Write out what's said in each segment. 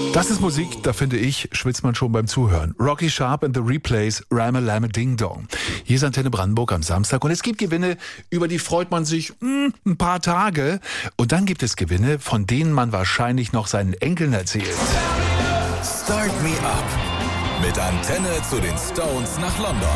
Das ist Musik, da finde ich, schwitzt man schon beim Zuhören. Rocky Sharp and the Replays, Rama Lama Ding Dong. Hier ist Antenne Brandenburg am Samstag und es gibt Gewinne, über die freut man sich ein paar Tage. Und dann gibt es Gewinne, von denen man wahrscheinlich noch seinen Enkeln erzählt. Start Me Up mit Antenne zu den Stones nach London.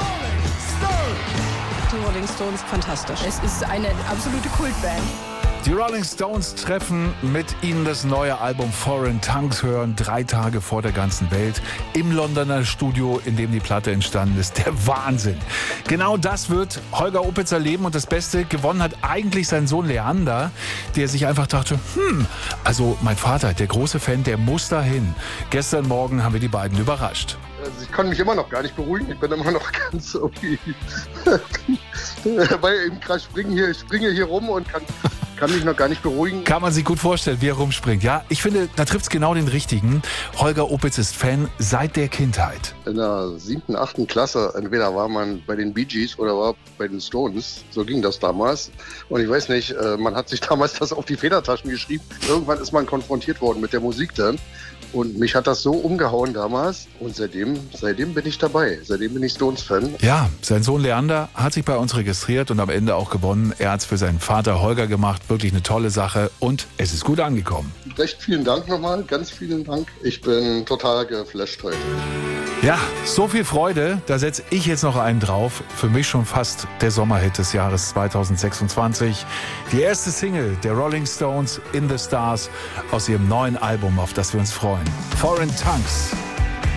Die Rolling Stones, fantastisch. Es ist eine absolute Kultband. Die Rolling Stones treffen, mit ihnen das neue Album Foreign Tongues hören, 3 Tage vor der ganzen Welt, im Londoner Studio, in dem die Platte entstanden ist. Der Wahnsinn. Genau das wird Holger Opitz erleben und das Beste, gewonnen hat eigentlich sein Sohn Leander, der sich einfach dachte, also mein Vater, der große Fan, der muss dahin. Gestern Morgen haben wir die beiden überrascht. Also ich kann mich immer noch gar nicht beruhigen, ich bin immer noch ganz okay. Weil eben gerade ich springe hier rum und kann mich noch gar nicht beruhigen. Kann man sich gut vorstellen, wie er rumspringt. Ja, ich finde, da trifft es genau den Richtigen. Holger Opitz ist Fan seit der Kindheit. In der 7., 8. Klasse, entweder war man bei den Bee Gees oder war bei den Stones. So ging das damals. Und ich weiß nicht, man hat sich damals das auf die Federtaschen geschrieben. Irgendwann ist man konfrontiert worden mit der Musik dann. Und mich hat das so umgehauen damals. Und seitdem bin ich dabei. Seitdem bin ich Stones-Fan. Ja, sein Sohn Leander hat sich bei uns registriert und am Ende auch gewonnen. Er hat es für seinen Vater Holger gemacht. Wirklich eine tolle Sache. Und es ist gut angekommen. Recht vielen Dank nochmal. Ganz vielen Dank. Ich bin total geflasht heute. Ja, so viel Freude. Da setze ich jetzt noch einen drauf. Für mich schon fast der Sommerhit des Jahres 2026. Die erste Single der Rolling Stones, In the Stars, aus ihrem neuen Album, auf das wir uns freuen. Foreign Tongues.